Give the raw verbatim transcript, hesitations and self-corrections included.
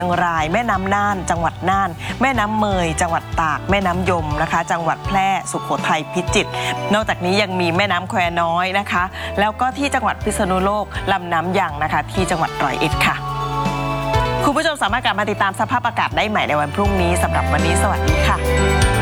ชียงรายแม่น้ำน่านจังหวัดน่านแม่น้ำเมยจังหวัดตากแม่น้ำยมนะคะจังหวัดแพร่สุโขทัยพิจิตรนอกจากนี้ยังมีแม่น้ำแควน้อยนะคะแล้วก็ที่จังหวัดพิษณุโลกลำน้ำยังนะคะที่จังหวัดร้อยเอ็ดค่ะคุณผู้ชมสามารถกลับมาติดตามสภาพอากาศได้ใหม่ในวันพรุ่งนี้สำหรับวันนี้สวัสดีค่ะ